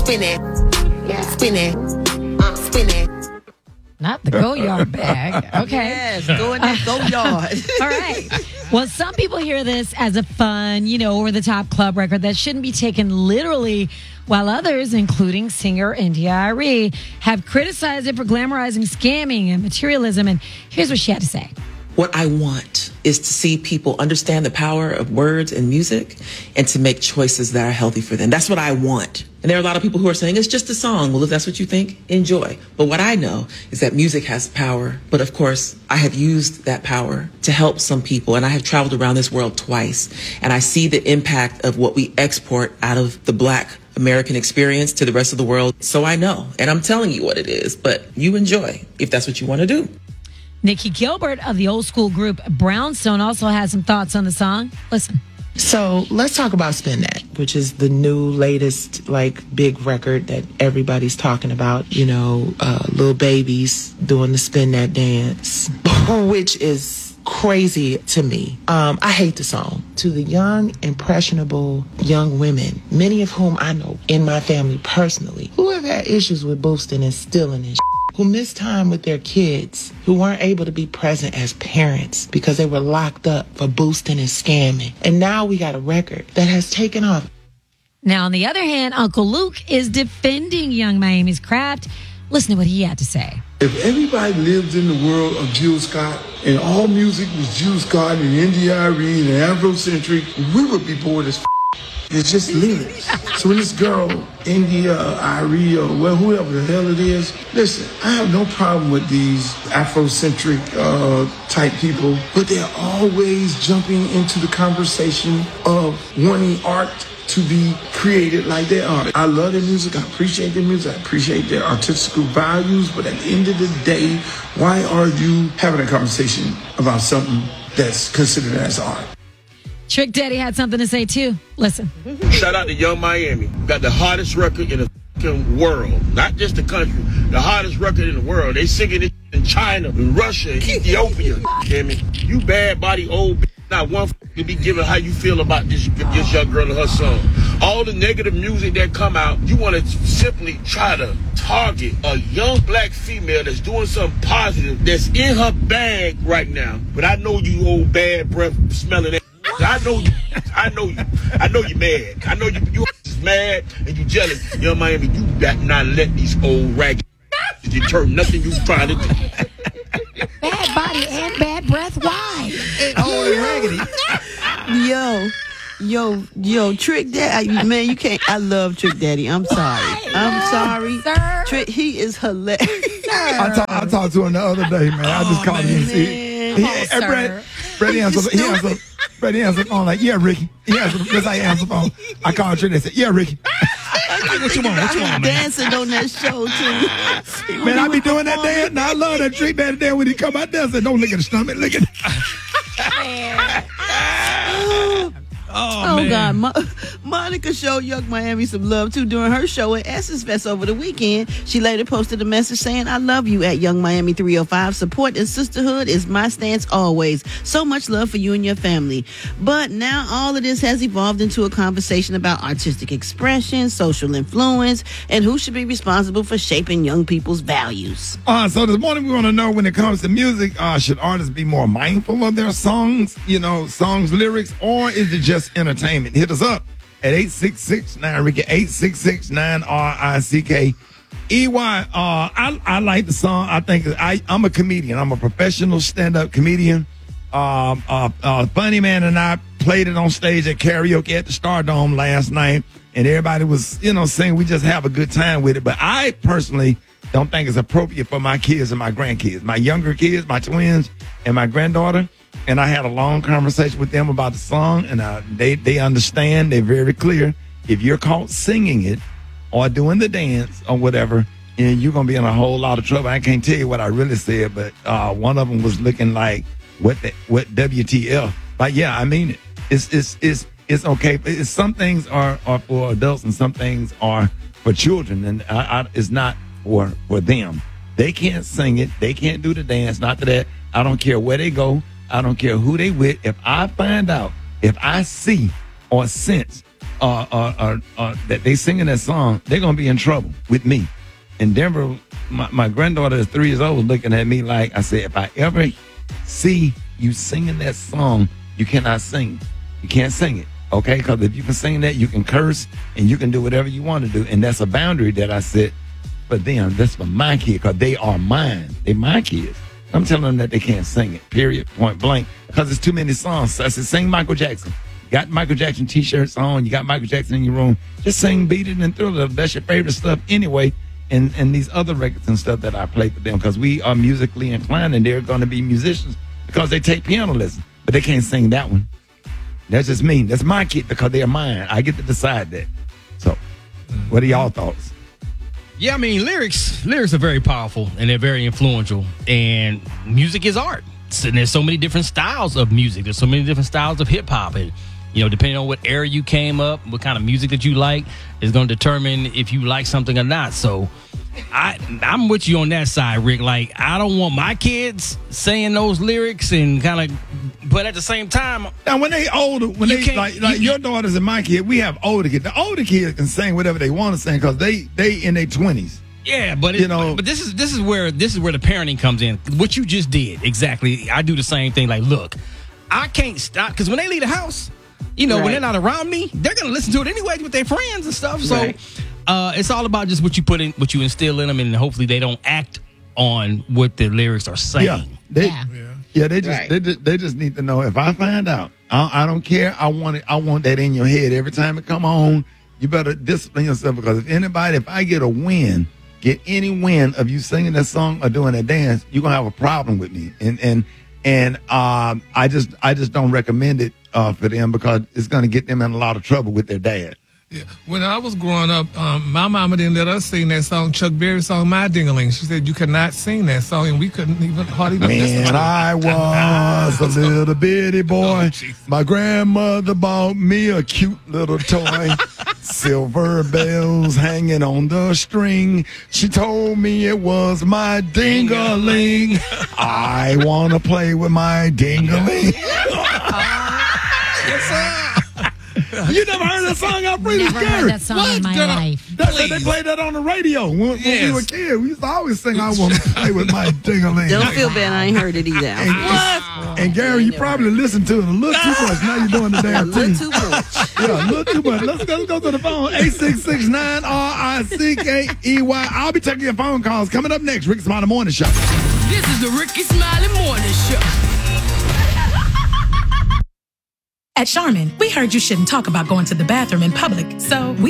Spin it. Yeah. Spin it. Spin it. Not the Go-Yard bag. Okay. Yes, go in that Go-Yard. All right. Well, some people hear this as a fun, over-the-top club record that shouldn't be taken literally, while others, including singer India.Arie, have criticized it for glamorizing scamming and materialism. And here's what she had to say. What I want is to see people understand the power of words and music and to make choices that are healthy for them. That's what I want. And there are a lot of people who are saying it's just a song. Well, if that's what you think, enjoy. But what I know is that music has power. But of course, I have used that power to help some people. And I have traveled around this world twice. And I see the impact of what we export out of the Black American experience to the rest of the world. So I know. And I'm telling you what it is. But you enjoy if that's what you want to do. Nikki Gilbert of the old school group Brownstone also has some thoughts on the song. Listen. So let's talk about Spin That, which is the new latest big record that everybody's talking about. Little babies doing the Spin That dance, which is crazy to me. I hate the song. To the young, impressionable young women, many of whom I know in my family personally, who have had issues with boosting and stealing and who missed time with their kids, who weren't able to be present as parents because they were locked up for boosting and scamming. And now we got a record that has taken off. Now, on the other hand, Uncle Luke is defending Young Miami's craft. Listen to what he had to say. If everybody lived in the world of Jill Scott and all music was Jill Scott and India.Arie and Afrocentric, we would be bored as It's just lyrics. So when this girl, India.Arie, or whoever the hell it is, listen, I have no problem with these Afrocentric type people, but they're always jumping into the conversation of wanting art to be created like they are. I love their music. I appreciate their music. I appreciate their artistic values. But at the end of the day, why are you having a conversation about something that's considered as art? Trick Daddy had something to say, too. Listen. Shout out to Young Miami. Got the hottest record in the fucking world. Not just the country. The hottest record in the world. They singing it in China, in Russia, Ethiopia. Hear me? You bad body old bitch. Not one can be given how you feel about this young girl and her song. All the negative music that come out, you want to simply try to target a young black female that's doing something positive, that's in her bag right now. But I know you old bad breath smelling that. I know you mad. I know you mad and you jealous. Young Miami, you got not let these old ragged deter nothing you trying to do. Bad body and bad breath. Why? Old and raggedy. Yo, Trick Daddy, man, you can't. I love Trick Daddy. I'm sorry. Sir. Trick, he is hilarious. I talked to him the other day, man. I just called him and said, Freddie answered the phone like, yeah, Ricky. Yes, I answered the phone. I called Trick and said, yeah, Ricky. What you want, man? Dancing on that show, too. Man, I be doing that dance. And I love that Trick Daddy dance when he come out there and say, don't lick at the stomach, lick at Oh God, Monica showed Young Miami some love too during her show at Essence Fest over the weekend. She later posted a message saying, I love you at Young Miami 305. Support and sisterhood is my stance always. So much love for you and your family. But now all of this has evolved into a conversation about artistic expression, social influence, and who should be responsible for shaping young people's values. So this morning we want to know, when it comes to music, should artists be more mindful of their songs, songs, lyrics, or is it just entertainment? Hit us up at 866-9-RICKY, 866-9-RICKEY. I like the song. I think I'm a comedian. I'm a professional stand-up comedian. Funny Man and I played it on stage at karaoke at the Stardome last night, and everybody was, saying we just have a good time with it. But I personally don't think it's appropriate for my kids and my grandkids, my younger kids, my twins, and my granddaughter. And I had a long conversation with them about the song, and they understand. They're very clear. If you're caught singing it or doing the dance or whatever, you're going to be in a whole lot of trouble. I can't tell you what I really said, but one of them was looking like, what WTF? But yeah, I mean it. It's okay. Some things are for adults and some things are for children, and it's not for them. They can't sing it. They can't do the dance. Not that I don't care where they go. I don't care who they with. If I find out, if I see or sense that they singing that song, they're gonna be in trouble with me. In Denver, my granddaughter is 3 years old, looking at me like I said, if I ever see you singing that song, you cannot sing. You can't sing it, okay? Because if you can sing that, you can curse and you can do whatever you want to do, and that's a boundary that I set for them. That's for my kids, because they are mine. They're my kids. I'm telling them that they can't sing it, period, point blank, because there's too many songs. So I said, sing Michael Jackson. You got Michael Jackson T-shirts on. You got Michael Jackson in your room. Just sing Beat It and Thriller. That's your favorite stuff anyway. And these other records and stuff that I play for them, because we are musically inclined and they're going to be musicians because they take piano lessons, but they can't sing that one. That's just me. That's my kid because they're mine. I get to decide that. So, what are y'all thoughts? Yeah, I mean, lyrics are very powerful and they're very influential, and music is art. And there's so many different styles of music. There's so many different styles of hip hop, and depending on what era you came up, what kind of music that you like is going to determine if you like something or not. So I'm with you on that side, Rick. Like, I don't want my kids saying those lyrics and kind of, but at the same time, now when they older, when they like your daughters and my kid, we have older kids. The older kids can sing whatever they want to sing because they in their 20s. Yeah, but but this is where the parenting comes in. What you just did, exactly. I do the same thing. Like, look, I can't stop, because when they leave the house, when they're not around me, they're gonna listen to it anyway with their friends and stuff. So it's all about just what you instill in them, and hopefully they don't act on what the lyrics are saying. They just need to know. If I find out, I don't care. I want that in your head every time it come on. You better discipline yourself, because if I get any win of you singing that song or doing that dance, you're gonna have a problem with me. And I just don't recommend it for them, because it's gonna get them in a lot of trouble with their dad. Yeah. When I was growing up, my mama didn't let us sing that song, Chuck Berry song, My Ding-a-Ling. She said you could not sing that song, and we couldn't even hardly. Man, I was a little bitty boy. My grandmother bought me a cute little toy. Silver bells hanging on the string. She told me it was my ding-a-ling. I want to play with my ding-a-ling. Yes, sir. You never heard that song? I'm pretty Never scared. heard that song in my life. They played that on the radio when we were kids. We used to always sing, I want to play with my ding-a-ling. Don't feel bad. I ain't heard it either. And Gary, you probably listened to it a little too much. Now you're doing the damn thing. A little too much. Yeah, a little too much. Let's go to the phone. 866-9-RICKEY. I'll be taking your phone calls. Coming up next, Ricky Smiley Morning Show. This is the Ricky Smiley Morning Show. At Charmin, we heard you shouldn't talk about going to the bathroom in public, so we